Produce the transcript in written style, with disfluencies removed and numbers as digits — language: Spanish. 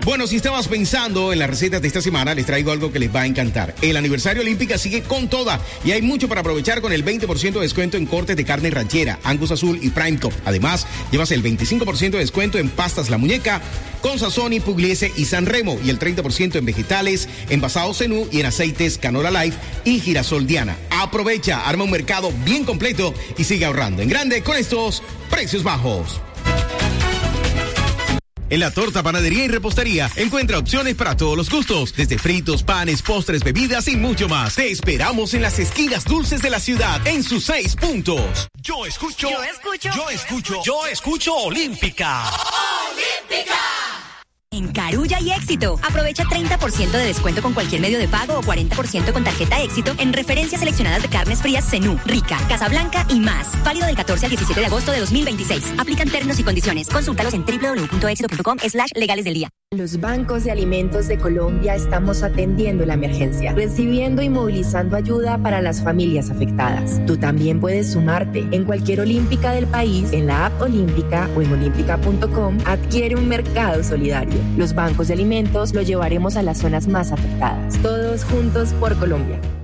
Bueno, si estabas pensando en las recetas de esta semana, les traigo algo que les va a encantar. El aniversario Olímpica sigue con toda y hay mucho para aprovechar con el 20% de descuento en cortes de carne ranchera, Angus Azul y Prime Top. Además, llevas el 25% de descuento en pastas La Muñeca, con Sazón y Pugliese y San Remo y el 30% en vegetales, envasados Zenú y en aceites Canola Life y Girasol Diana. Aprovecha, arma un mercado bien completo y sigue ahorrando en grande con estos precios bajos. En La Torta, Panadería y Repostería encuentra opciones para todos los gustos, desde fritos, panes, postres, bebidas y mucho más. Te esperamos en las esquinas dulces de la ciudad, en sus 6 puntos. Yo escucho Olímpica. ¡Olímpica! En Carulla y Éxito, aprovecha 30% de descuento con cualquier medio de pago o 40% con tarjeta Éxito en referencias seleccionadas de carnes frías Zenú, Rica, Casablanca y más. Válido del 14 al 17 de agosto de 2026. Aplican términos y condiciones. Consúltalos en www.exito.com/legales del día. Los bancos de alimentos de Colombia estamos atendiendo la emergencia, recibiendo y movilizando ayuda para las familias afectadas. Tú también puedes sumarte. En cualquier olímpica del país, en la app Olímpica o en olímpica.com, adquiere un mercado solidario. Los bancos de alimentos lo llevaremos a las zonas más afectadas. Todos juntos por Colombia.